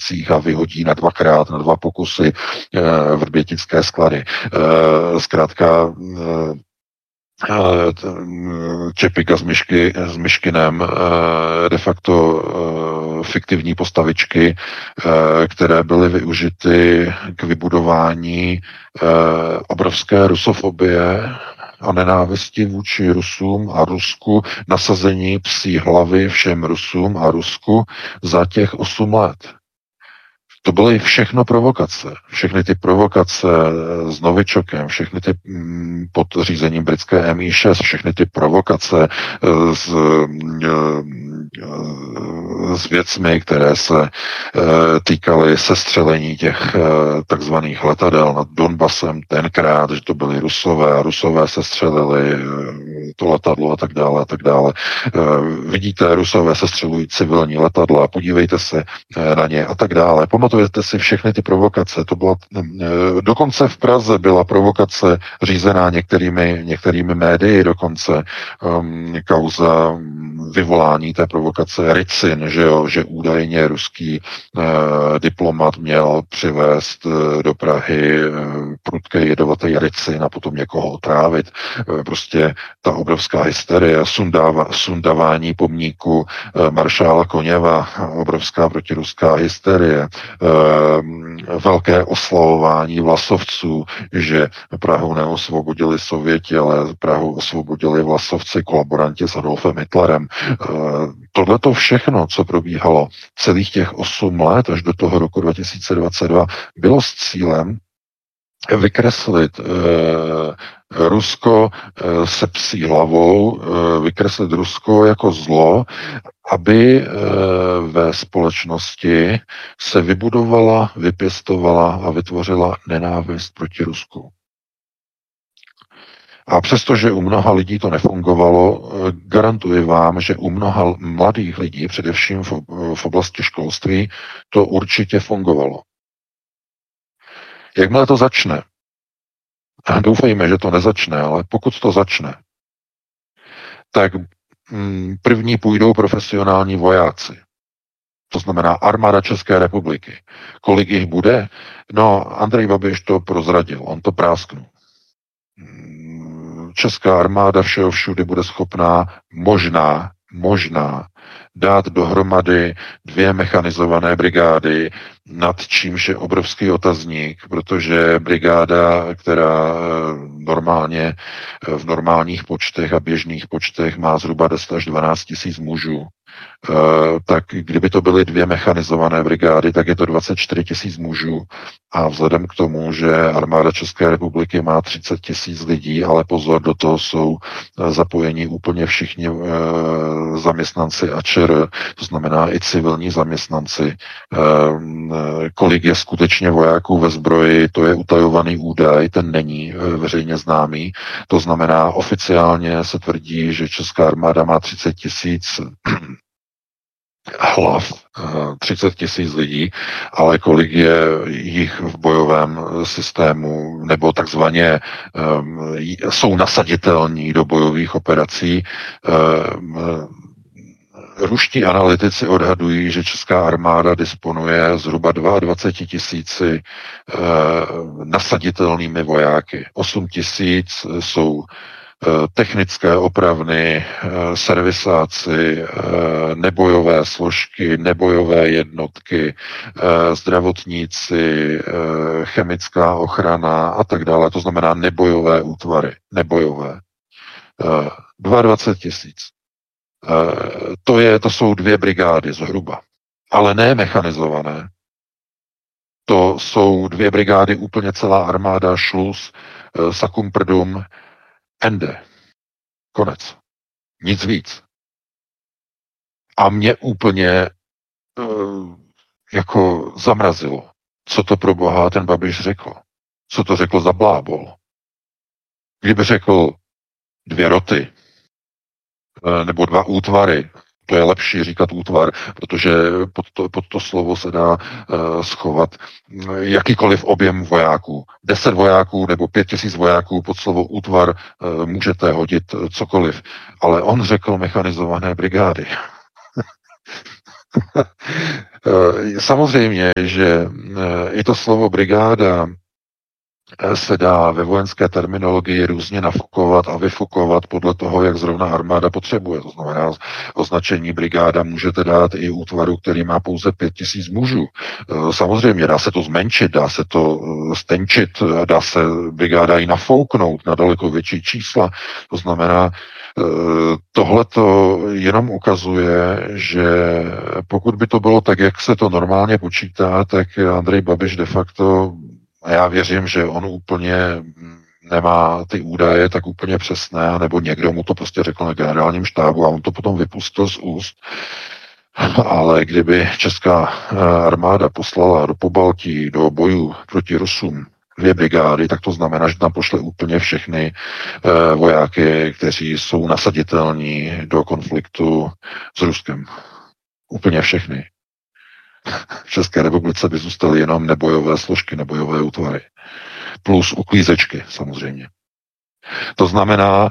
Vrběticích a vyhodí na dva pokusy vrbětické sklady. Zkrátka Čepika s Myškinem, de facto fiktivní postavičky, které byly využity k vybudování obrovské rusofobie a nenávisti vůči Rusům a Rusku, nasazení psí hlavy všem Rusům a Rusku za těch 8 let. To byly všechno provokace. Všechny ty provokace s Novičokem, všechny ty pod řízením britské MI6, všechny ty provokace s věcmi, které se týkaly sestřelení těch takzvaných letadel nad Donbasem tenkrát, že to byly Rusové a Rusové sestřelili to letadlo a tak dále a tak dále. Vidíte, Rusové sestřelují civilní letadla, podívejte se na ně a tak dále. Pamatujete si všechny ty provokace, to byla, dokonce v Praze byla provokace řízená některými médii, dokonce kauza vyvolání té provokace Ricin, že údajně ruský diplomat měl přivést do Prahy prudký jedovatý Ricin a potom někoho otrávit. Prostě ta obrovská hysterie, sundavání pomníku maršála Koněva, obrovská protiruská hysterie, velké oslavování vlasovců, že Prahu neosvobodili Sověti, ale Prahu osvobodili vlasovci, kolaboranti s Adolfem Hitlerem. Tohleto všechno, co probíhalo celých těch 8 let až do toho roku 2022, bylo s cílem vykreslit Rusko se psí hlavou, vykreslit Rusko jako zlo, aby ve společnosti se vybudovala, vypěstovala a vytvořila nenávist proti Rusku. A přestože u mnoha lidí to nefungovalo, garantuji vám, že u mnoha mladých lidí, především v oblasti školství, to určitě fungovalo. Jakmile to začne, a doufejme, že to nezačne, ale pokud to začne, tak první půjdou profesionální vojáci. To znamená armáda České republiky. Kolik jich bude? No, Andrej Babiš to prozradil, on to prásknul. Česká armáda všeho všudy bude schopná možná dát dohromady 2 mechanizované brigády, nad čímž je obrovský otazník, protože brigáda, která normálně v normálních počtech a běžných počtech má zhruba 10 až 12 tisíc mužů, tak kdyby to byly 2 mechanizované brigády, tak je to 24 tisíc mužů a vzhledem k tomu, že armáda České republiky má 30 tisíc lidí, ale pozor, do toho jsou zapojeni úplně všichni zaměstnanci ČR, to znamená i civilní zaměstnanci. Kolik je skutečně vojáků ve zbroji, to je utajovaný údaj, ten není veřejně známý. To znamená, oficiálně se tvrdí, že Česká armáda má 30 tisíc hlav, 30 tisíc lidí, ale kolik je jich v bojovém systému, nebo takzvaně jsou nasaditelní do bojových operací. Ruští analytici odhadují, že Česká armáda disponuje zhruba 22 tisíci nasaditelnými vojáky. 8 tisíc jsou technické opravny, servisáci, nebojové složky, nebojové jednotky, zdravotníci, chemická ochrana a tak dále. To znamená nebojové útvary. Nebojové. 22 tisíc. To jsou 2 brigády zhruba. Ale ne mechanizované. To jsou 2 brigády, úplně celá armáda, šluz, sakum prdum, ende. Konec. Nic víc. A mě úplně jako zamrazilo, co to pro boha ten Babiš řekl. Co to řekl za blábol. Kdyby řekl 2 roty, nebo 2 útvary, to je lepší říkat útvar, protože pod to slovo se dá schovat jakýkoliv objem vojáků. 10 vojáků nebo 5 000 vojáků pod slovo útvar můžete hodit cokoliv. Ale on řekl mechanizované brigády. Samozřejmě, že i to slovo brigáda se dá ve vojenské terminologii různě nafukovat a vyfukovat podle toho, jak zrovna armáda potřebuje. To znamená, označení brigáda můžete dát i útvaru, který má pouze 5000 mužů. Samozřejmě dá se to zmenšit, dá se to stenčit, dá se brigáda i nafouknout na daleko větší čísla. To znamená, tohle to jenom ukazuje, že pokud by to bylo tak, jak se to normálně počítá, tak Andrej Babiš de facto, a já věřím, že on úplně nemá ty údaje tak úplně přesné, nebo někdo mu to prostě řekl na generálním štábu a on to potom vypustil z úst. Ale kdyby česká armáda poslala do Pobaltí, do bojů proti Rusům 2 brigády, tak to znamená, že tam pošle úplně všechny vojáky, kteří jsou nasaditelní do konfliktu s Ruskem. Úplně všechny. V České republice by zůstaly jenom nebojové složky, nebojové útvary. Plus uklízečky, samozřejmě. To znamená,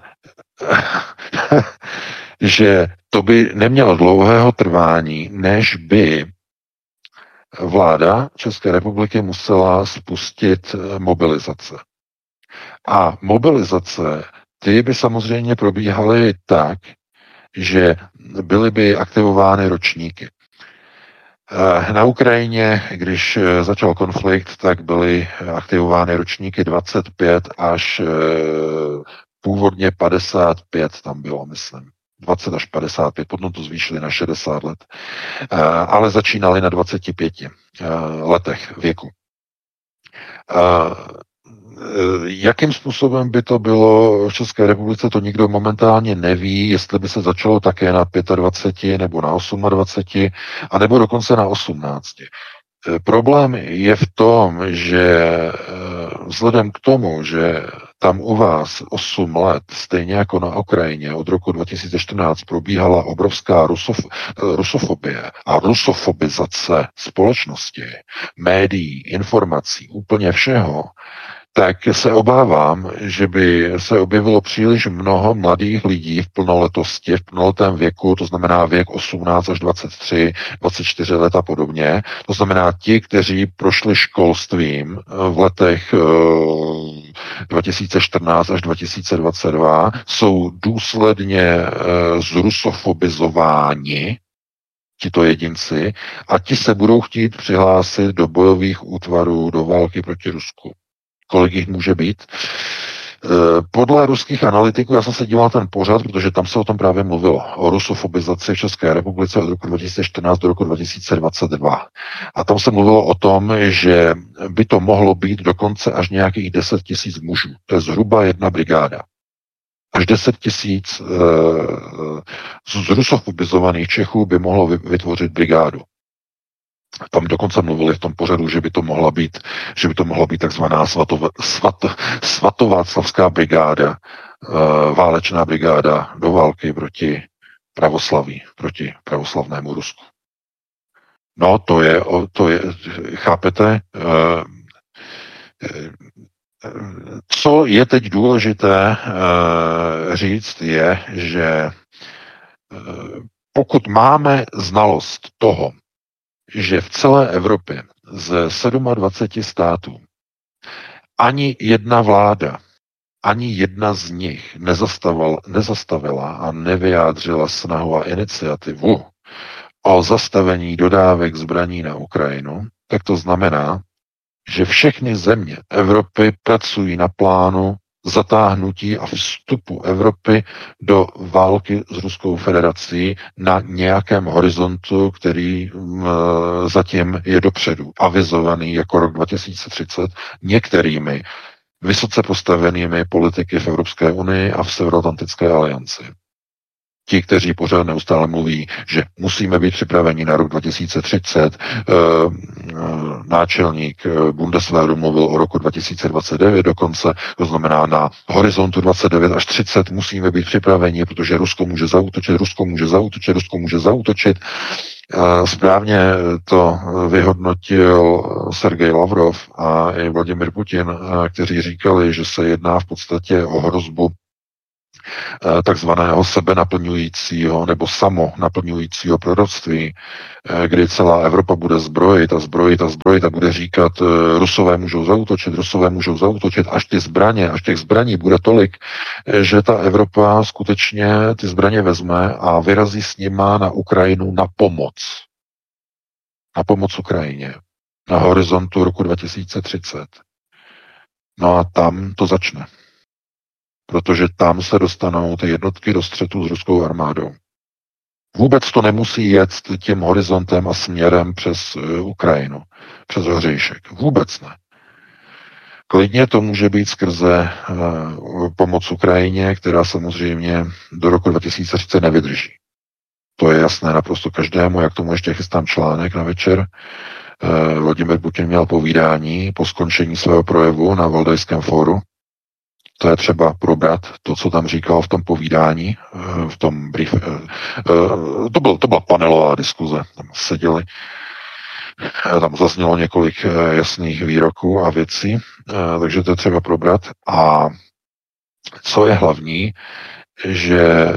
že to by nemělo dlouhého trvání, než by vláda České republiky musela spustit mobilizace. A mobilizace, ty by samozřejmě probíhaly tak, že byly by aktivovány ročníky. Na Ukrajině, když začal konflikt, tak byly aktivovány ročníky 25 až původně 55 tam bylo, myslím. 20 až 55, potom to zvýšili na 60 let. Ale začínali na 25 letech věku. Jakým způsobem by to bylo v České republice, to nikdo momentálně neví, jestli by se začalo také na 25 nebo na 28, a nebo dokonce na 18. Problém je v tom, že vzhledem k tomu, že tam u vás 8 let, stejně jako na Ukrajině, od roku 2014 probíhala obrovská rusofobie a rusofobizace společnosti, médií, informací, úplně všeho, tak se obávám, že by se objevilo příliš mnoho mladých lidí v plnoletosti, v plnoletém věku, to znamená věk 18 až 23, 24 let a podobně. To znamená ti, kteří prošli školstvím v letech 2014 až 2022, jsou důsledně zrusofobizováni, tito jedinci, a ti se budou chtít přihlásit do bojových útvarů, do války proti Rusku. Kolik jich může být? Podle ruských analytiků, já jsem se díval ten pořad, protože tam se o tom právě mluvilo, o rusofobizaci v České republice od roku 2014 do roku 2022. A tam se mluvilo o tom, že by to mohlo být dokonce až nějakých 10 000 mužů. To je zhruba 1 brigáda. Až 10 000 zrusofobizovaných Čechů by mohlo vytvořit brigádu. Tam dokonce mluvili v tom pořadu, že by to mohla být takzvaná svatováclavská brigáda, válečná brigáda do války proti pravoslaví, proti pravoslavnému Rusku. No, to je, chápete, co je teď důležité říct je, že pokud máme znalost toho, že v celé Evropě ze 27 států ani jedna vláda, ani jedna z nich nezastavila a nevyjádřila snahu a iniciativu o zastavení dodávek zbraní na Ukrajinu, tak to znamená, že všechny země Evropy pracují na plánu zatáhnutí a vstupu Evropy do války s Ruskou federací na nějakém horizontu, který zatím je dopředu, avizovaný jako rok 2030 některými vysoce postavenými politiky v Evropské unii a v Severoatlantické alianci. Ti, kteří pořád neustále mluví, že musíme být připraveni na rok 2030, náčelník Bundeswehru mluvil o roku 2029 dokonce, to znamená na horizontu 29 až 30 musíme být připraveni, protože Rusko může zaútočit. Správně to vyhodnotil Sergej Lavrov a i Vladimir Putin, kteří říkali, že se jedná v podstatě o hrozbu takzvaného sebenaplňujícího nebo samonaplňujícího proroctví, kdy celá Evropa bude zbrojit a bude říkat, Rusové můžou zaútočit, až těch zbraní bude tolik, že ta Evropa skutečně ty zbraně vezme a vyrazí s nima na Ukrajinu na pomoc Ukrajině na horizontu roku 2030. No a tam to začne. Protože tam se dostanou ty jednotky do střetu s ruskou armádou. Vůbec to nemusí jet tím horizontem a směrem přes Ukrajinu, přes Hořejšek. Vůbec ne. Klidně to může být skrze pomoc Ukrajině, která samozřejmě do roku 2030 nevydrží. To je jasné naprosto každému, jak tomu ještě chystám článek na večer. Vladimir Putin měl povídání po skončení svého projevu na Valdajském fóru. To je třeba probrat, to, co tam říkal v tom povídání, v tom brief. To byla panelová diskuze, tam seděli, tam zaznělo několik jasných výroků a věcí, takže to je třeba probrat. A co je hlavní, že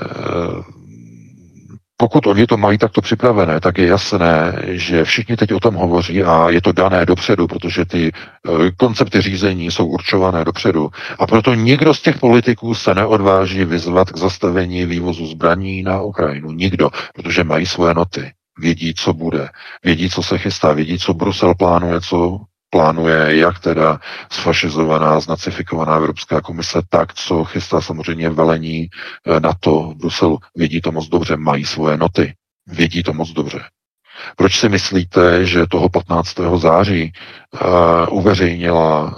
pokud oni to mají takto připravené, tak je jasné, že všichni teď o tom hovoří a je to dané dopředu, protože ty koncepty řízení jsou určované dopředu. A proto nikdo z těch politiků se neodváží vyzvat k zastavení vývozu zbraní na Ukrajinu. Nikdo, protože mají svoje noty. Vědí, co bude. Vědí, co se chystá. Vědí, co Brusel plánuje, co plánuje jak teda sfašizovaná, znacifikovaná Evropská komise, tak, co chystá samozřejmě velení NATO v Bruselu. Vědí to moc dobře, mají svoje noty. Vědí to moc dobře. Proč si myslíte, že toho 15. září uveřejnila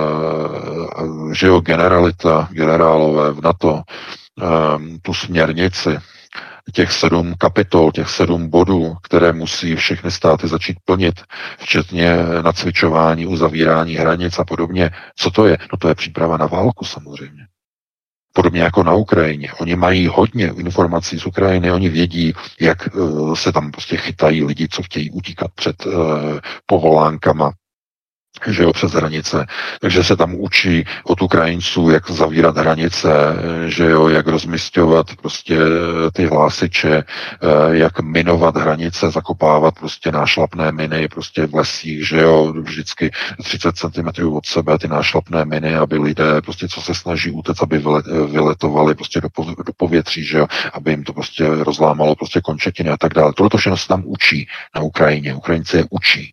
že jo, generálové v NATO tu směrnici, těch 7 kapitol, těch 7 bodů, které musí všechny státy začít plnit, včetně nacvičování, uzavírání hranic a podobně. Co to je? No to je příprava na válku samozřejmě. Podobně jako na Ukrajině. Oni mají hodně informací z Ukrajiny, oni vědí, jak se tam prostě chytají lidi, co chtějí utíkat před povolánkama, že jo, přes hranice. Takže se tam učí od Ukrajinců, jak zavírat hranice, že jo, jak rozmisťovat prostě ty hlásiče, jak minovat hranice, zakopávat prostě nášlapné miny prostě v lesích, že jo, vždycky 30 cm od sebe ty nášlapné miny, aby lidé prostě, co se snaží utéct, aby vyletovali prostě do povětří, že jo, aby jim to prostě rozlámalo prostě končetiny a tak dále. Tohle to všechno se tam učí na Ukrajině. Ukrajinci je učí.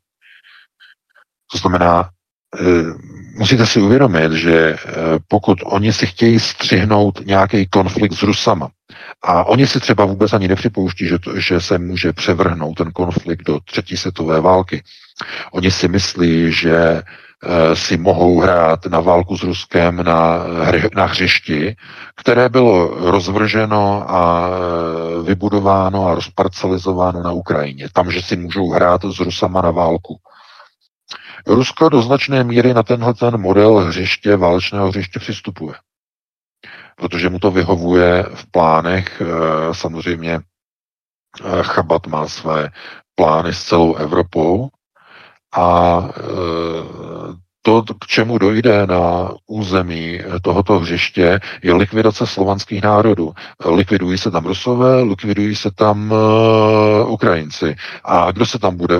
To znamená, musíte si uvědomit, že pokud oni si chtějí střihnout nějaký konflikt s Rusama a oni si třeba vůbec ani nepřipouští, že se může převrhnout ten konflikt do 3. světové války. Oni si myslí, že si mohou hrát na válku s Ruskem na hřišti, které bylo rozvrženo a vybudováno a rozparcelizováno na Ukrajině. Tam, že si můžou hrát s Rusama na válku. Rusko do značné míry na tenhle model válečného hřiště přistupuje. Protože mu to vyhovuje v plánech. Samozřejmě Chabat má své plány s celou Evropou a to, k čemu dojde na území tohoto hřiště, je likvidace slovanských národů. Likvidují se tam Rusové, likvidují se tam Ukrajinci. A kdo se tam bude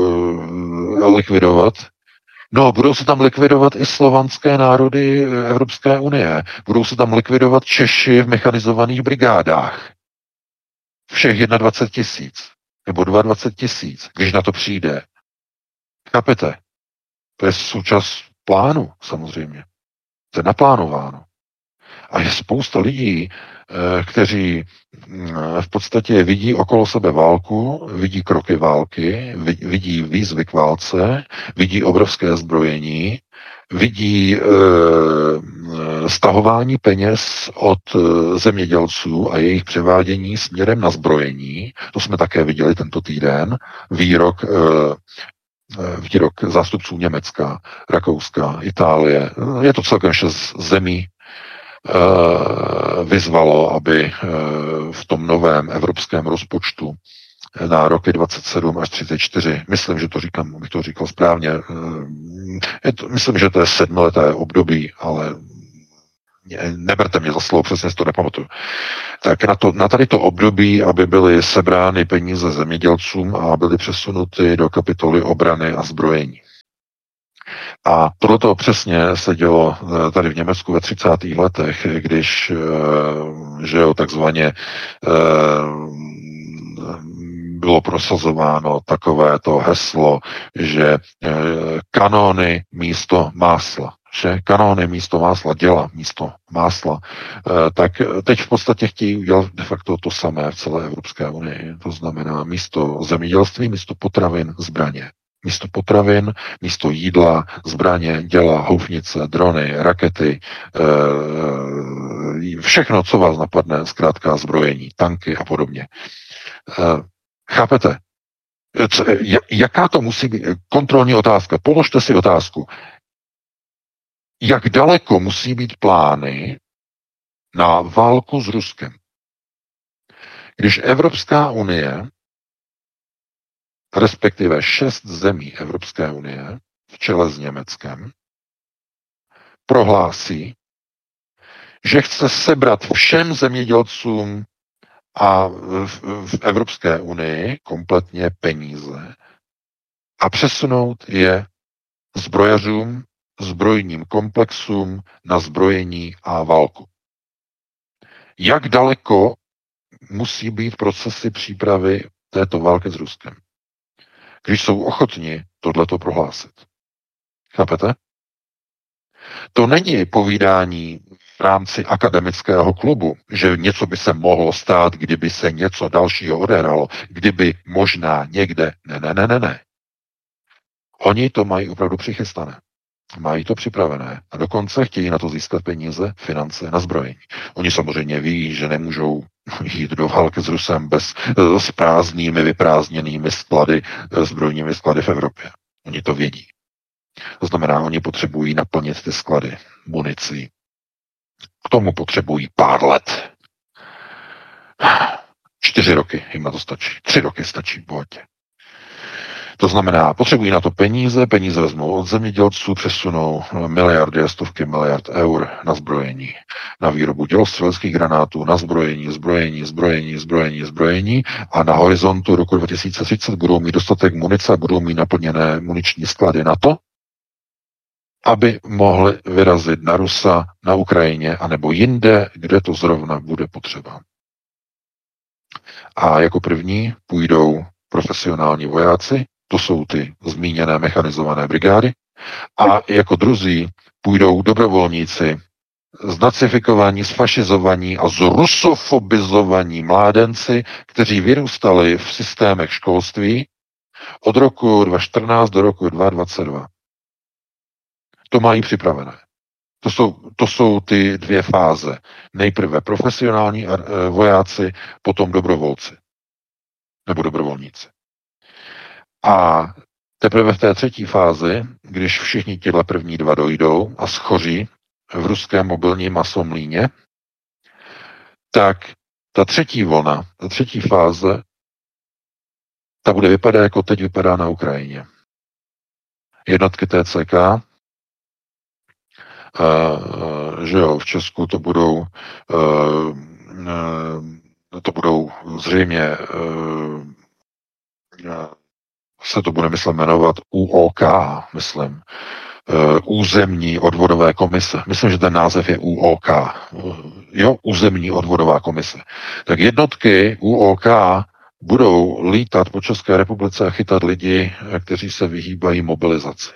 likvidovat? No, budou se tam likvidovat i slovanské národy Evropské unie. Budou se tam likvidovat Češi v mechanizovaných brigádách. Všech 21 000 nebo 22 000, když na to přijde. Chápete? To je součást plánu, samozřejmě. To je naplánováno. A je spousta lidí, kteří v podstatě vidí okolo sebe válku, vidí kroky války, vidí výzvy k válce, vidí obrovské zbrojení, vidí stahování peněz od zemědělců a jejich převádění směrem na zbrojení. To jsme také viděli tento týden. Výrok zástupců Německa, Rakouska, Itálie. Je to celkem 6 zemí, vyzvalo, aby v tom novém evropském rozpočtu na roky 27 až 34, myslím, že to říkám, abych to říkal správně, myslím, že to je 7leté období, ale neberte mě za slovo, přesně si to nepamatuju, tak na tady to období, aby byly sebrány peníze zemědělcům a byly přesunuty do kapitoly obrany a zbrojení. A tohleto přesně se dělo tady v Německu ve 30. letech, když, že jo, takzvaně bylo prosazováno takovéto heslo, že kanóny místo másla, že kanóny místo másla, děla místo másla, tak teď v podstatě chtějí udělat de facto to samé v celé Evropské unii. To znamená místo zemědělství, místo potravin, zbraně. Místo potravin, místo jídla, zbraně, děla, houfnice, drony, rakety, všechno, co vás napadne, zkrátka zbrojení, tanky a podobně. Chápete? Jaká to musí být? Kontrolní otázka. Položte si otázku. Jak daleko musí být plány na válku s Ruskem? Když Evropská unie, respektive 6 zemí Evropské unie, v čele s Německem, prohlásí, že chce sebrat všem zemědělcům a v Evropské unii kompletně peníze a přesunout je zbrojařům, zbrojním komplexům na zbrojení a válku. Jak daleko musí být procesy přípravy této války s Ruskem, když jsou ochotni tohleto prohlásit? Chápete? To není povídání v rámci akademického klubu, že něco by se mohlo stát, kdyby se něco dalšího odehrálo, kdyby možná někde. Ne. Oni to mají opravdu přichystané. Mají to připravené a dokonce chtějí na to získat peníze, finance na zbrojení. Oni samozřejmě ví, že nemůžou jít do války s Rusem s prázdnými, vyprázdněnými sklady, zbrojními sklady v Evropě. Oni to vědí. To znamená, oni potřebují naplnit ty sklady municí. K tomu potřebují pár let. 4 roky jim na to stačí. 3 roky stačí v bohatě. To znamená, potřebují na to peníze vezmou od zemědělců, přesunou miliardy a stovky miliard eur na zbrojení, na výrobu dělostřeleckých granátů, na zbrojení a na horizontu roku 2030 budou mít dostatek munice a budou mít naplněné muniční sklady na to, aby mohli vyrazit na Rusa, na Ukrajině, anebo jinde, kde to zrovna bude potřeba. A jako první půjdou profesionální vojáci, to jsou ty zmíněné mechanizované brigády, a jako druzí půjdou dobrovolníci, znacifikovaní, sfašizovaní a zrusofobizovaní mládenci, kteří vyrůstali v systémech školství od roku 2014 do roku 2022. To mají připravené. To jsou ty 2 fáze. Nejprve profesionální vojáci, potom dobrovolci. Nebo dobrovolníci. A teprve v té 3. fázi, když všichni těhle první 2 dojdou a schoří v ruském mobilním masomlíně, tak ta 3. vlna, ta 3. fáze, ta bude vypadat, jako teď vypadá na Ukrajině. Jednotky TCK, že jo, v Česku to budou zřejmě se to bude, myslím, jmenovat UOK, myslím, územní odvodové komise. Myslím, že ten název je UOK. Jo, územní odvodová komise. Tak jednotky UOK budou lítat po České republice a chytat lidi, kteří se vyhýbají mobilizaci.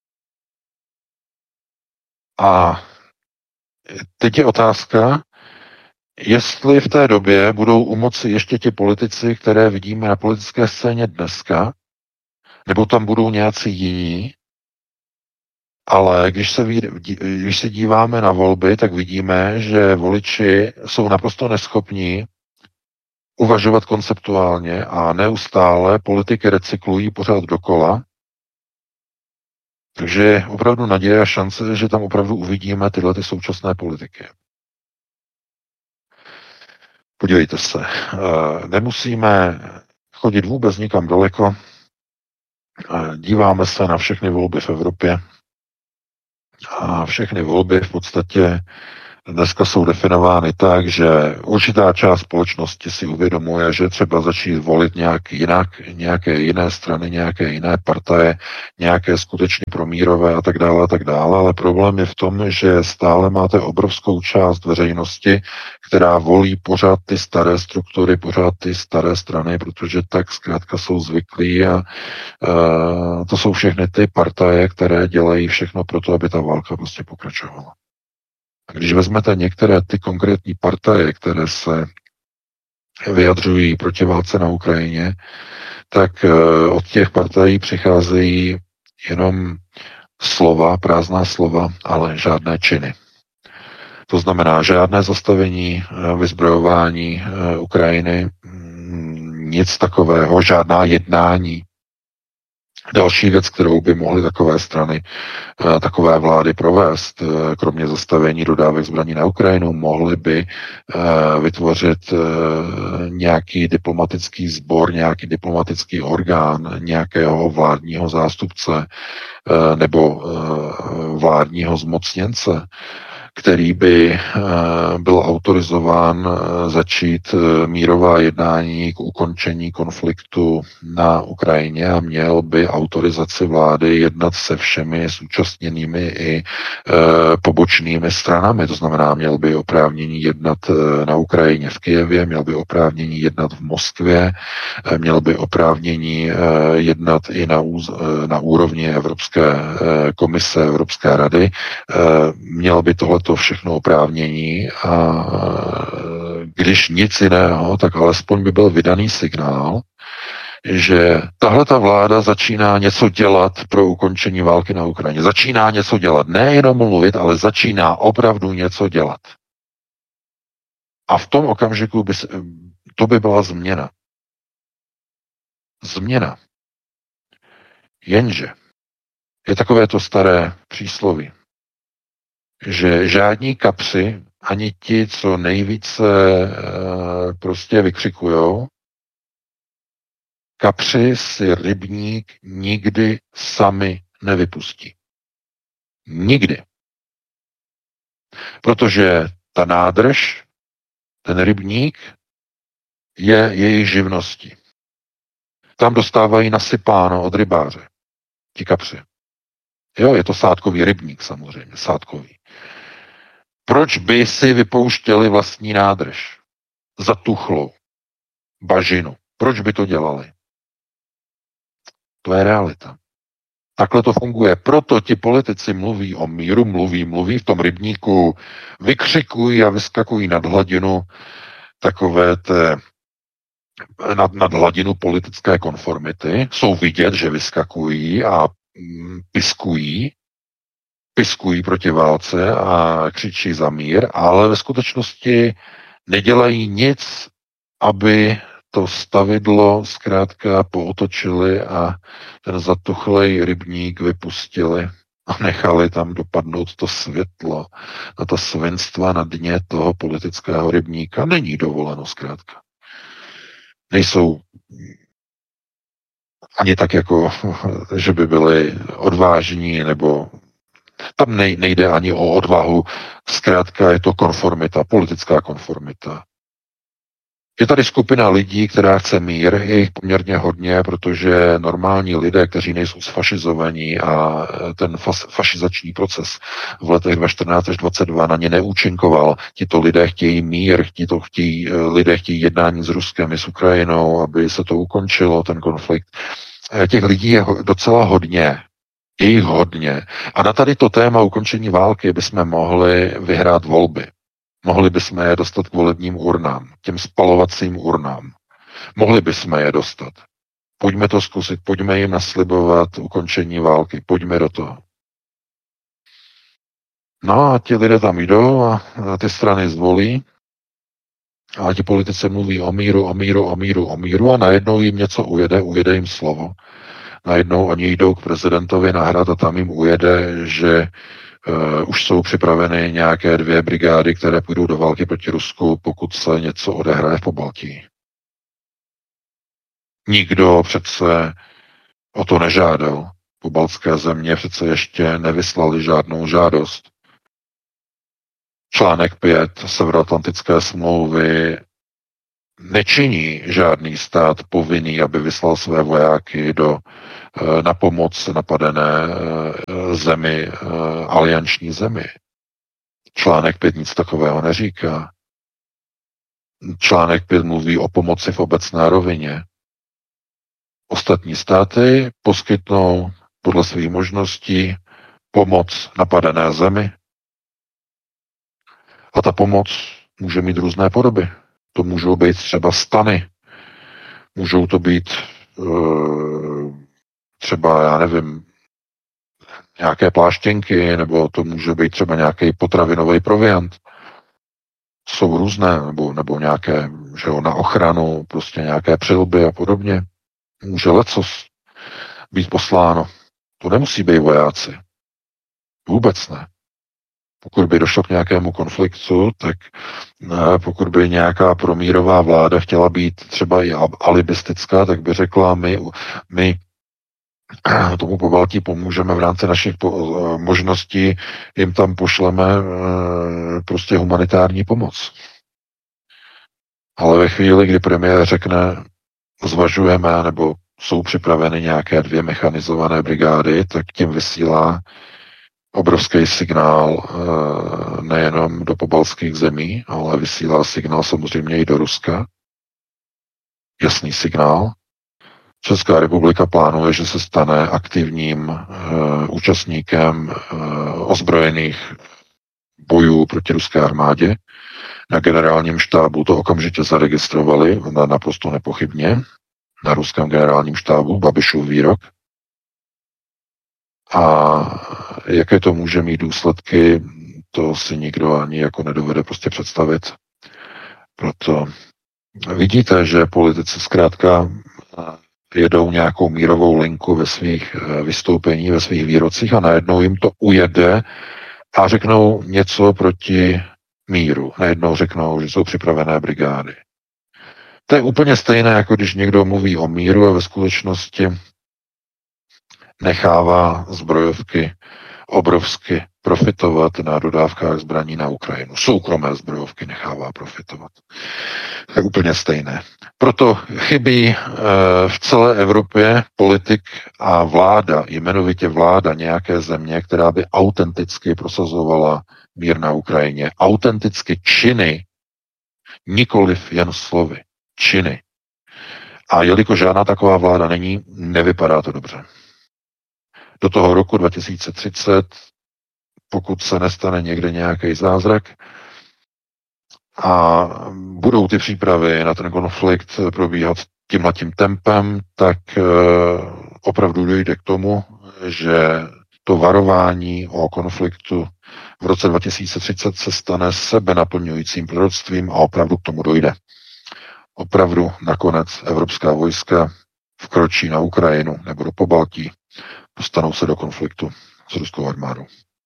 A teď je otázka, jestli v té době budou u moci ještě ti politici, které vidíme na politické scéně dneska, nebo tam budou nějací jiní, ale když se díváme na volby, tak vidíme, že voliči jsou naprosto neschopní uvažovat konceptuálně a neustále politiky recyklují pořád dokola. Takže je opravdu naděje a šance, že tam opravdu uvidíme tyhle ty současné politiky. Podívejte se, nemusíme chodit vůbec nikam daleko. Díváme se na všechny volby v Evropě a všechny volby v podstatě dneska jsou definovány tak, že určitá část společnosti si uvědomuje, že třeba začít volit nějaké jiné strany, nějaké jiné partaje, nějaké skutečně promírové a tak dále, ale problém je v tom, že stále máte obrovskou část veřejnosti, která volí pořád ty staré struktury, pořád ty staré strany, protože tak zkrátka jsou zvyklí a to jsou všechny ty partaje, které dělají všechno pro to, aby ta válka prostě pokračovala. A když vezmete některé ty konkrétní partaje, které se vyjadřují proti válce na Ukrajině, tak od těch partají přicházejí jenom slova, prázdná slova, ale žádné činy. To znamená žádné zastavení vyzbrojování Ukrajiny, nic takového, žádná jednání. Další věc, kterou by mohly takové strany, takové vlády provést, kromě zastavení dodávek zbraní na Ukrajinu, mohly by vytvořit nějaký diplomatický sbor, nějaký diplomatický orgán, nějakého vládního zástupce nebo vládního zmocněnce, který by byl autorizován začít mírová jednání k ukončení konfliktu na Ukrajině a měl by autorizaci vlády jednat se všemi zúčastněnými i pobočnými stranami. To znamená, měl by oprávnění jednat na Ukrajině v Kyjevě, měl by oprávnění jednat v Moskvě, měl by oprávnění jednat i na úrovni Evropské komise, Evropské rady, měl by tohleto všechno oprávnění a když nic jiného, tak alespoň by byl vydaný signál, že tahle ta vláda začíná něco dělat pro ukončení války na Ukrajině. Začíná něco dělat. Nejenom mluvit, ale začíná opravdu něco dělat. A v tom okamžiku to by byla změna. Změna. Jenže je takové to staré přísloví, že žádní kapři, ani ti, co nejvíce prostě vykřikujou, kapři si rybník nikdy sami nevypustí. Nikdy. Protože ta nádrž, ten rybník je jejich živností. Tam dostávají nasypáno od rybáře. Ti kapři. Jo, je to sádkový rybník samozřejmě, sádkový. Proč by si vypouštěli vlastní nádrž? Zatuchlou bažinu. Proč by to dělali? To je realita. Takhle to funguje. Proto ti politici mluví o míru, mluví v tom rybníku, vykřikují a vyskakují nad hladinu takové nad hladinu politické konformity. Jsou vidět, že vyskakují a piskují proti válce a křičí za mír, ale ve skutečnosti nedělají nic, aby to stavidlo zkrátka pootočili a ten zatuchlej rybník vypustili a nechali tam dopadnout to světlo a ta svinstva na dně toho politického rybníka. Není dovoleno zkrátka. Nejsou ani tak jako, že by byli odvážní, nebo tam nejde ani o odvahu, zkrátka je to konformita, politická konformita. Je tady skupina lidí, která chce mír, je jich poměrně hodně, protože normální lidé, kteří nejsou sfašizovaní a ten fašizační proces v letech 2014 až 2022 na ně neúčinkoval. Tito lidé chtějí mír, lidé chtějí jednání s Ruskem i s Ukrajinou, aby se to ukončilo, ten konflikt. Těch lidí je docela hodně. Je jich hodně. A na tady to téma ukončení války bychom mohli vyhrát volby. Mohli bychom je dostat k volebním urnám, těm spalovacím urnám. Mohli bychom je dostat. Pojďme to zkusit, pojďme jim naslibovat ukončení války, pojďme do toho. No a ti lidé tam jdou a ty strany zvolí a ti politici mluví o míru a najednou jim něco ujede jim slovo. Najednou oni jdou k prezidentovi na hrad a tam jim ujede, že už jsou připraveny nějaké 2 brigády, které půjdou do války proti Rusku, pokud se něco odehraje v Pobaltí. Nikdo přece o to nežádal. Pobaltské země přece ještě nevyslali žádnou žádost. Článek 5 Severoatlantické smlouvy nečiní žádný stát povinný, aby vyslal své vojáky na pomoc napadené zemi, alianční zemi. Článek 5 nic takového neříká. Článek 5 mluví o pomoci v obecné rovině. Ostatní státy poskytnou podle svých možností pomoc napadené zemi. A ta pomoc může mít různé podoby. To můžou být třeba stany. Můžou to být třeba, já nevím, nějaké pláštěnky, nebo to může být třeba nějaký potravinový proviant. Jsou různé, nebo nějaké, že jo, na ochranu, prostě nějaké přilby a podobně. Může lecos být posláno. To nemusí být vojáci. Vůbec ne. Pokud by došlo k nějakému konfliktu, tak pokud by nějaká promírová vláda chtěla být třeba i alibistická, tak by řekla, my tomu Pobaltí pomůžeme v rámci našich možností, jim tam pošleme prostě humanitární pomoc. Ale ve chvíli, kdy premiér řekne, zvažujeme, nebo jsou připraveny nějaké 2 mechanizované brigády, tak tím vysílá obrovský signál nejenom do pobaltských zemí, ale vysílá signál samozřejmě i do Ruska. Jasný signál. Česká republika plánuje, že se stane aktivním účastníkem ozbrojených bojů proti ruské armádě. Na generálním štábu to okamžitě zaregistrovali, naprosto nepochybně, na ruském generálním štábu, Babišův výrok. A jaké to může mít důsledky, to si nikdo ani jako nedovede prostě představit. Proto vidíte, že politici zkrátka jedou nějakou mírovou linku ve svých vystoupení, ve svých výrocích a najednou jim to ujede a řeknou něco proti míru. Najednou řeknou, že jsou připravené brigády. To je úplně stejné, jako když někdo mluví o míru a ve skutečnosti nechává zbrojovky obrovsky profitovat na dodávkách zbraní na Ukrajinu. Soukromé zbrojovky nechává profitovat. To je úplně stejné. Proto chybí v celé Evropě politik a vláda, jmenovitě vláda nějaké země, která by autenticky prosazovala mír na Ukrajině. Autenticky činy, nikoliv jen slovy. Činy. A jelikož žádná taková vláda není, nevypadá to dobře. Do toho roku 2030, pokud se nestane někde nějaký zázrak a budou ty přípravy na ten konflikt probíhat tímhletím tempem, tak opravdu dojde k tomu, že to varování o konfliktu v roce 2030 se stane sebenaplňujícím proroctvím a opravdu k tomu dojde. Opravdu nakonec evropská vojska vkročí na Ukrajinu nebo do Pobaltí, dostanou se do konfliktu s ruskou armádou.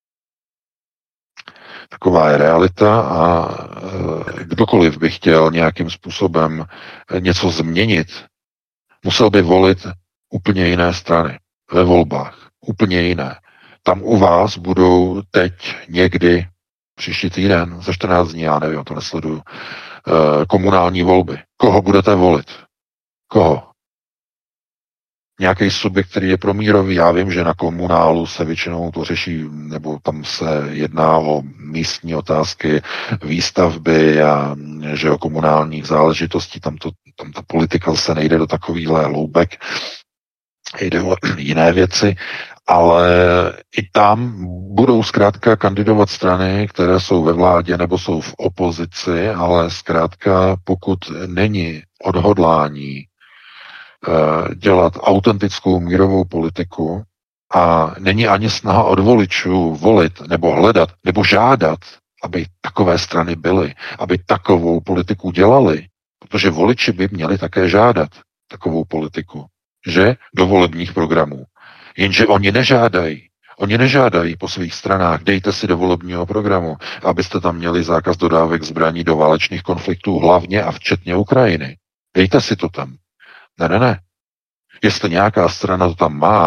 Taková je realita a kdokoliv by chtěl nějakým způsobem něco změnit, musel by volit úplně jiné strany ve volbách. Úplně jiné. Tam u vás budou teď někdy příští týden, za 14 dní, já nevím, to nesleduju, komunální volby. Koho budete volit? Koho? Nějaký subjekt, který je promírový. Já vím, že na komunálu se většinou to řeší, nebo tam se jedná o místní otázky výstavby a že o komunálních záležitostí. Tam ta politika se nejde do takovýhle hloubek. Jde o jiné věci, ale i tam budou zkrátka kandidovat strany, které jsou ve vládě nebo jsou v opozici, ale zkrátka pokud není odhodlání dělat autentickou mírovou politiku a není ani snaha od voličů volit nebo hledat nebo žádat, aby takové strany byly, aby takovou politiku dělali, protože voliči by měli také žádat takovou politiku, že do volebních programů. Jenže oni nežádají. Oni nežádají po svých stranách, dejte si do volebního programu, abyste tam měli zákaz dodávek zbraní do válečných konfliktů, hlavně a včetně Ukrajiny. Dejte si to tam. Ne. Jestli nějaká strana to tam má,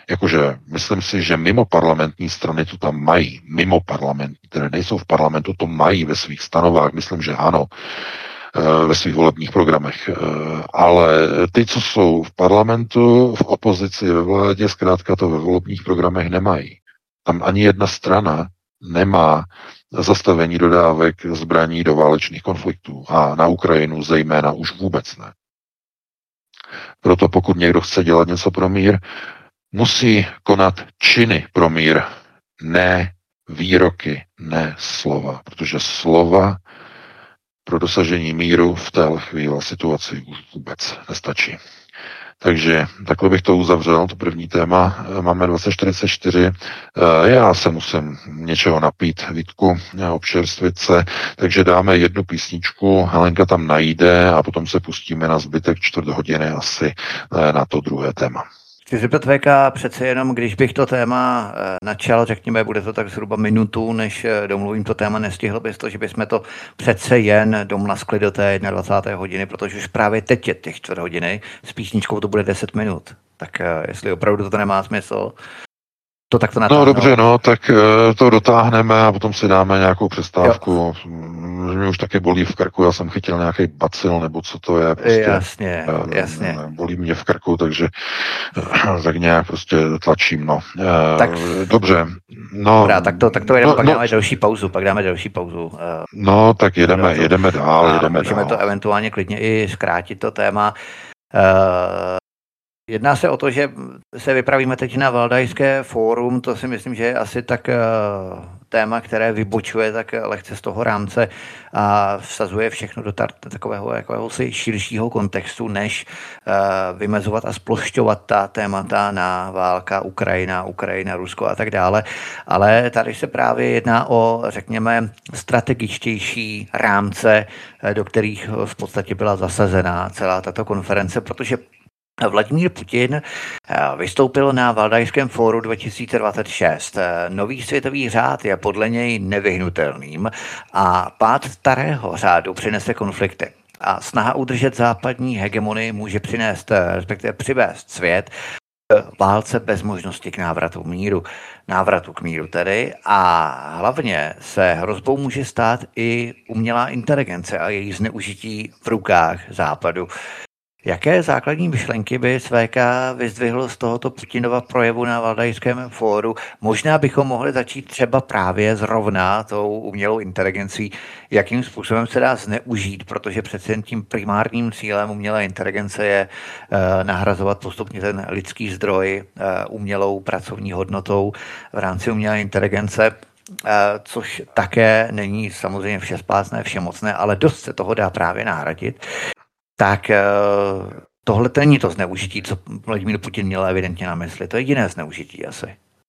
Jakože myslím si, že mimo parlamentní strany to tam mají, mimo parlamentní, které nejsou v parlamentu, to mají ve svých stanovách, myslím, že ano, ve svých volebních programech. Ale ty, co jsou v parlamentu, v opozici, ve vládě, zkrátka to ve volebních programech nemají. Tam ani jedna strana nemá zastavení dodávek zbraní do válečných konfliktů. A na Ukrajinu zejména už vůbec ne. Proto pokud někdo chce dělat něco pro mír, musí konat činy pro mír, ne výroky, ne slova. Protože slova pro dosažení míru v téhle chvíli situaci už vůbec nestačí. Takže takhle bych to uzavřel, to první téma. Máme 2044. Já se musím něčeho napít, Vítku, občerstvit se, takže dáme jednu písničku, Helenka tam najde a potom se pustíme na zbytek 4 hodiny asi na to druhé téma. Chci zeptat VK, přece jenom, když bych to téma načal, řekněme, bude to tak zhruba minutu, než domluvím to téma, nestihl bys to, že bychom to přece jen domlaskli do té 21. hodiny, protože už právě teď je těch 4 hodiny, s písničkou to bude 10 minut. Tak jestli opravdu to nemá smysl, to takto natáhnout. No dobře, no, tak to dotáhneme a potom si dáme nějakou přestávku. Mě už taky bolí v krku, já jsem chytil nějaký bacil, nebo co to je. Prostě, jasně. Bolí mě v krku, takže tak nějak prostě tlačím, no. Tak, dobře. No, dobrá, tak to jedeme, pak dáme další pauzu. No, tak jedeme dál. Můžeme to eventuálně klidně i zkrátit to téma. Jedná se o to, že se vypravíme teď na Valdajské fórum, to si myslím, že je asi tak téma, které vybočuje tak lehce z toho rámce a vsazuje všechno do takového jakéhosi širšího kontextu, než vymezovat a splošťovat ta témata na válka, Ukrajina, Rusko a tak dále. Ale tady se právě jedná o, řekněme, strategičtější rámce, do kterých v podstatě byla zasazená celá tato konference, protože Vladimír Putin vystoupil na Valdajském fóru 2026. Nový světový řád je podle něj nevyhnutelným a pád starého řádu přinese konflikty. A snaha udržet západní hegemonii může přinést, respektive přivést svět k válce bez možnosti k návratu k míru tedy. A hlavně se hrozbou může stát i umělá inteligence a její zneužití v rukách západu. Jaké základní myšlenky by SVK vyzdvihl z tohoto Putinova projevu na Valdajském fóru? Možná bychom mohli začít třeba právě zrovna tou umělou inteligencí, jakým způsobem se dá zneužít, protože přece jen tím primárním cílem umělé inteligence je nahrazovat postupně ten lidský zdroj umělou pracovní hodnotou v rámci umělé inteligence, což také není samozřejmě všespásné, všemocné, ale dost se toho dá právě nahradit. Tak tohle to není to zneužití, co Vladimír Putin měl evidentně na mysli. To je jiné zneužití asi.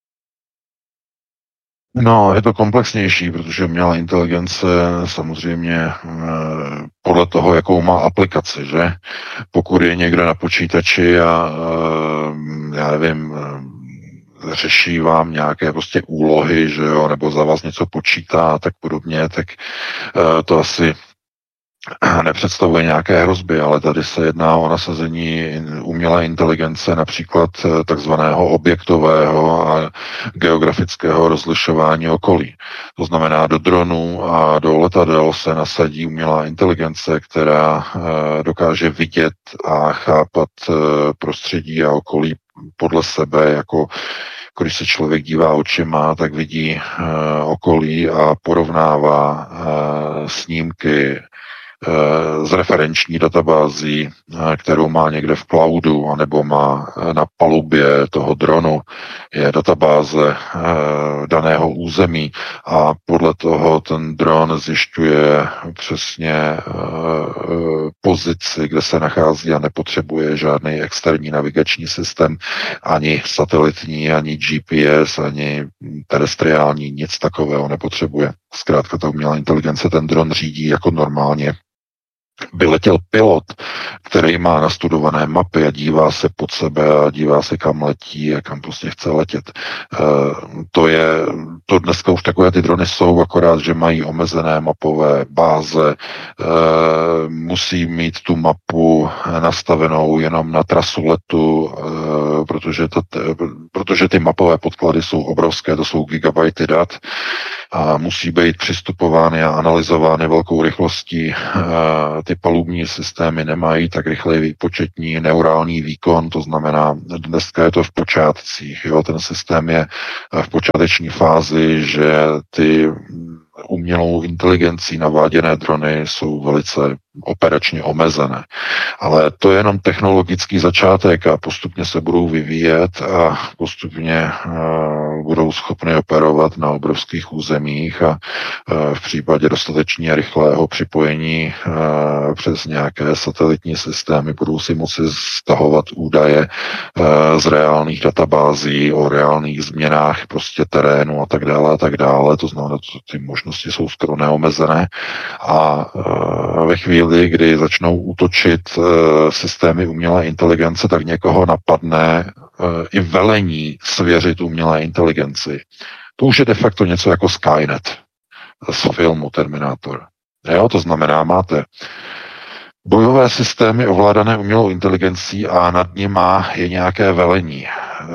No, je to komplexnější, protože umělá inteligence samozřejmě podle toho, jakou má aplikaci, že? Pokud je někde na počítači a já nevím, řeší vám nějaké prostě úlohy, že jo, nebo za vás něco počítá a tak podobně, tak to asi nepředstavuje nějaké hrozby, ale tady se jedná o nasazení umělé inteligence, například takzvaného objektového a geografického rozlišování okolí. To znamená, do dronů a do letadel se nasadí umělá inteligence, která dokáže vidět a chápat prostředí a okolí podle sebe, jako když se člověk dívá očima, tak vidí okolí a porovnává snímky z referenční databází, kterou má někde v cloudu, anebo má na palubě toho dronu, je databáze daného území a podle toho ten dron zjišťuje přesně pozici, kde se nachází a nepotřebuje žádný externí navigační systém, ani satelitní, ani GPS, ani terestriální, nic takového nepotřebuje. Zkrátka ta umělá inteligence ten dron řídí jako normálně by letěl pilot, který má nastudované mapy a dívá se pod sebe a dívá se, kam letí a kam prostě chce letět. To dneska už takové ty drony jsou, akorát, že mají omezené mapové báze, musí mít tu mapu nastavenou jenom na trasu letu, protože ty mapové podklady jsou obrovské, to jsou gigabajty dat a musí být přistupovány a analyzovány velkou rychlostí. Ty palubní systémy nemají tak rychlý výpočetní neurální výkon, to znamená, dneska je to v počátcích. Jo? Ten systém je v počáteční fázi, že ty umělou inteligencí naváděné drony jsou velice operačně omezené. Ale to je jenom technologický začátek a postupně se budou vyvíjet a postupně budou schopny operovat na obrovských územích a v případě dostatečně rychlého připojení přes nějaké satelitní systémy budou si moci stahovat údaje z reálných databází o reálných změnách prostě terénu a tak dále a tak dále. To znamená, že ty možnosti jsou skoro neomezené a ve chvíli, kdy začnou útočit systémy umělé inteligence, tak někoho napadne i velení svěřit umělé inteligenci. To už je de facto něco jako Skynet z filmu Terminátor. Jo, to znamená, máte bojové systémy ovládané umělou inteligencí a nad nima je nějaké velení,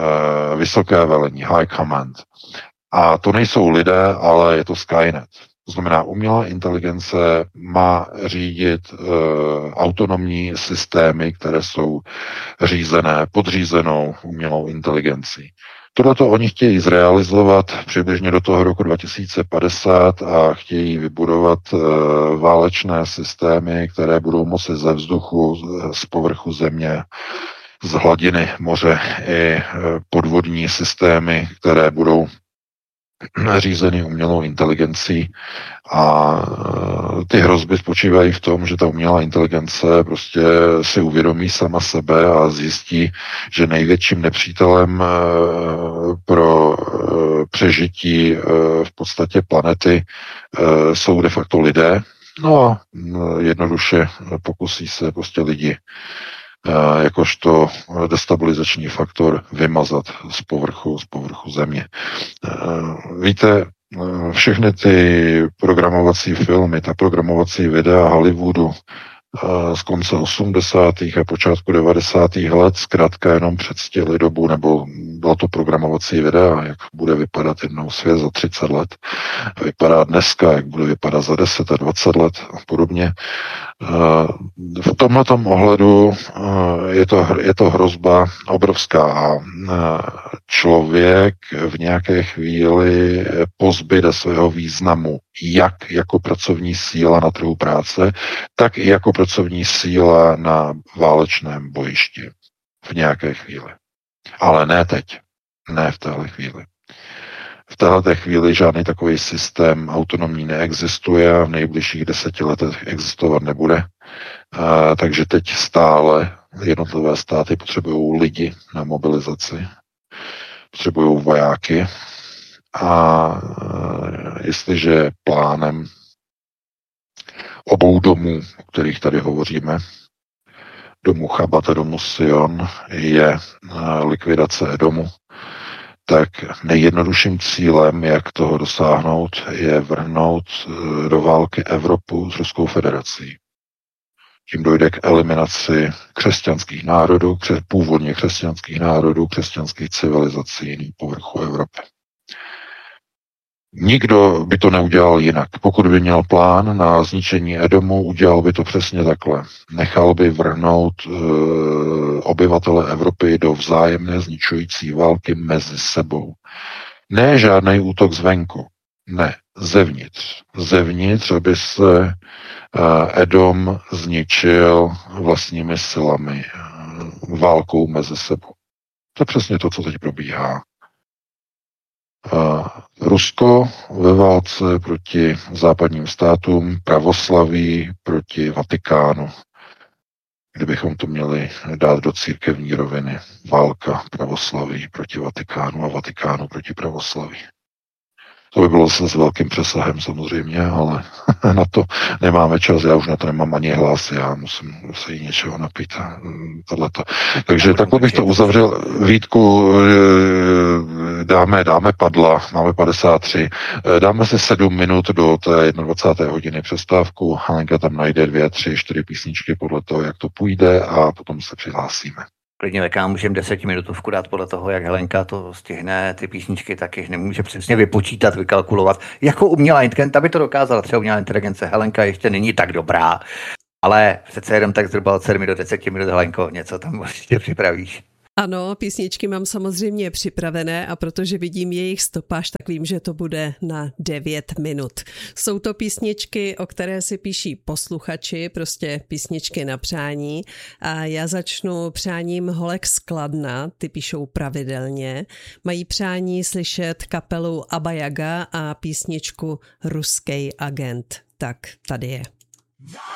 vysoké velení, high command. A to nejsou lidé, ale je to Skynet. To znamená, umělá inteligence má řídit autonomní systémy, které jsou řízené podřízenou umělou inteligencí. Tohleto oni chtějí zrealizovat přibližně do toho roku 2050 a chtějí vybudovat válečné systémy, které budou moci ze vzduchu, z povrchu země, z hladiny moře i podvodní systémy, které budou řízeny umělou inteligencí a ty hrozby spočívají v tom, že ta umělá inteligence prostě si uvědomí sama sebe a zjistí, že největším nepřítelem pro přežití v podstatě planety jsou de facto lidé. No a jednoduše pokusí se prostě lidi jakožto destabilizační faktor vymazat z povrchu země. Víte, všechny ty programovací filmy, ta programovací videa Hollywoodu z konce 80. a počátku 90. let zkrátka jenom předstihli dobu, nebo byla to programovací videa, jak bude vypadat jednou svět za 30 let, vypadá dneska, jak bude vypadat za 10 a 20 let a podobně. V tomhletom ohledu je to hrozba obrovská a člověk v nějaké chvíli pozbyde svého významu jak jako pracovní síla na trhu práce, tak i jako pracovní síla na válečném bojišti v nějaké chvíli. Ale ne teď, ne v téhle chvíli. V této chvíli žádný takový systém autonomní neexistuje a v nejbližších 10 letech existovat nebude. Takže teď stále jednotlivé státy potřebují lidi na mobilizaci, potřebují vojáky a jestliže plánem obou domů, o kterých tady hovoříme, domu Chabat a domu Sion, je likvidace Edomu, tak nejjednodušším cílem, jak toho dosáhnout, je vrhnout do války Evropu s Ruskou federací. Tím dojde k eliminaci křesťanských národů, původně křesťanských národů, křesťanských civilizací na povrchu Evropy. Nikdo by to neudělal jinak. Pokud by měl plán na zničení Edomu, udělal by to přesně takhle. Nechal by vrhnout obyvatele Evropy do vzájemné zničující války mezi sebou. Ne žádný útok zvenku. Ne, zevnitř. Zevnitř, aby se Edom zničil vlastními silami, válkou mezi sebou. To je přesně to, co teď probíhá. Rusko ve válce proti západním státům, pravoslaví proti Vatikánu. Kdybychom to měli dát do církevní roviny, válka pravoslaví proti Vatikánu a Vatikánu proti pravoslaví. To by bylo s velkým přesahem samozřejmě, ale na to nemáme čas, já už na to nemám ani hlas, já musím se jí něčeho napít. Tohleto. Takže takhle bych to uzavřel. Vítku, dáme padla, máme 53, dáme si 7 minut do té 21. hodiny přestávku, Halenka tam najde 2, 3, 4 písničky podle toho, jak to půjde a potom se přihlásíme. Klidně VK můžeme 10minutovku dát podle toho, jak Helenka to stihne, ty písničky taky nemůže přesně vypočítat, vykalkulovat. Jako umělá inteligence, aby to dokázala třeba umělá inteligence, Helenka ještě není tak dobrá, ale přece jenom tak zhruba od 7 do 10 minut, Helenko, něco tam určitě připravíš. Ano, písničky mám samozřejmě připravené a protože vidím jejich stopáž, tak vím, že to bude na 9 minut. Jsou to písničky, o které si píší posluchači, prostě písničky na přání. A já začnu přáním holek z Kladna, ty píšou pravidelně. Mají přání slyšet kapelu Abba Yaga a písničku Ruský agent. Tak tady je.